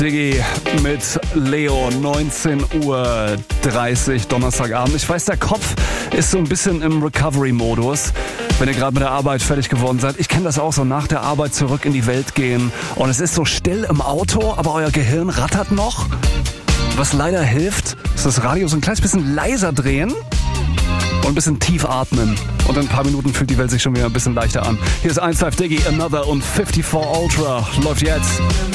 Diggi mit Leo, 19:30 Uhr Donnerstagabend. Ich weiß, der Kopf ist so ein bisschen im Recovery-Modus, wenn ihr gerade mit der Arbeit fertig geworden seid. Ich kenne das auch so, nach der Arbeit zurück in die Welt gehen und es ist so still im Auto, aber euer Gehirn rattert noch. Was leider hilft, ist das Radio so ein kleines bisschen leiser drehen und ein bisschen tief atmen. Und in ein paar Minuten fühlt die Welt sich schon wieder ein bisschen leichter an. Hier ist 1 Live Diggi, Another und 54 Ultra läuft jetzt.